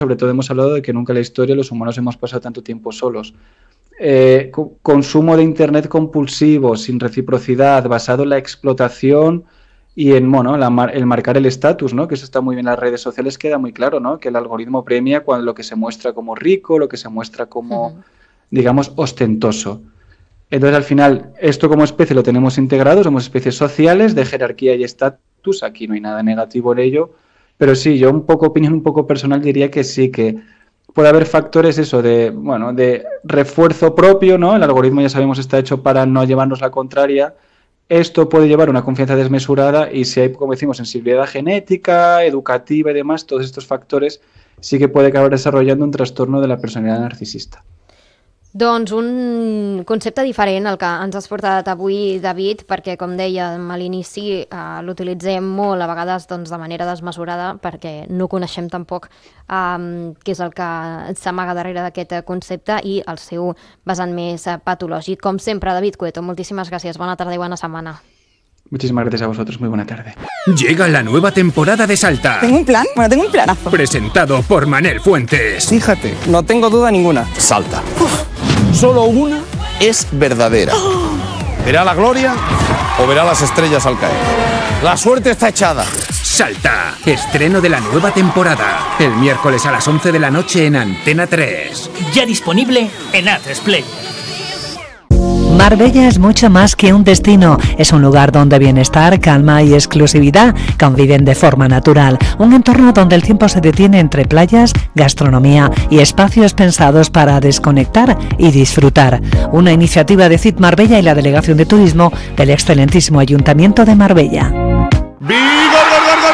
sobre todo hemos hablado de que nunca en la historia los humanos hemos pasado tanto tiempo solos. Consumo de Internet compulsivo, sin reciprocidad, basado en la explotación y en el marcar el estatus, ¿no? Que eso está muy bien en las redes sociales, queda muy claro, ¿no? Que el algoritmo premia cuando lo que se muestra como rico, lo que se muestra como, digamos, ostentoso. Entonces, al final, esto como especie lo tenemos integrado, somos especies sociales de jerarquía y estatus, aquí no hay nada negativo en ello, pero sí, yo opinión un poco personal diría que sí, que puede haber factores de refuerzo propio, ¿no? El algoritmo ya sabemos está hecho para no llevarnos la contraria. Esto puede llevar a una confianza desmesurada y si hay, como decimos, sensibilidad genética, educativa y demás, todos estos factores sí que puede acabar desarrollando un trastorno de la personalidad narcisista. Doncs un concepte diferent el que ens has portat avui, David, perquè, com dèiem a l'inici, l'utilitzem molt, a vegades de manera desmesurada, perquè no coneixem tampoc què és el que s'amaga darrere d'aquest concepte i el seu vessant més patològic. Com sempre, David Cueto, moltíssimes gràcies. Bona tarda i bona setmana. Muchísimas gracias a vosotros, muy buena tarde. Llega la nueva temporada de Salta. ¿Tengo un plan? Bueno, tengo un planazo. Presentado por Manel Fuentes. Fíjate, no tengo duda ninguna. Salta. Solo una es verdadera. ¿Verá la gloria o verá las estrellas al caer? La suerte está echada. Salta, estreno de la nueva temporada. El miércoles a las 11 de la noche en Antena 3. Ya disponible en A3 Marbella es mucho más que un destino, es un lugar donde bienestar, calma y exclusividad conviven de forma natural, un entorno donde el tiempo se detiene entre playas, gastronomía y espacios pensados para desconectar y disfrutar. Una iniciativa de CIT Marbella y la Delegación de Turismo del excelentísimo Ayuntamiento de Marbella. ¡Vigor!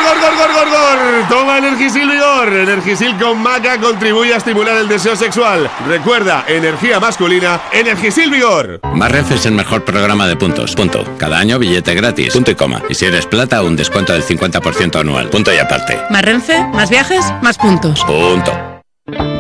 Toma Energisil Vigor. Energisil con maca contribuye a estimular el deseo sexual. Recuerda, energía masculina, Energisil Vigor. Más Renfe es el mejor programa de puntos. Punto. Cada año billete gratis. Punto y coma. Y si eres plata, un descuento del 50% anual. Punto y aparte. Más Renfe, más viajes, más puntos. Punto.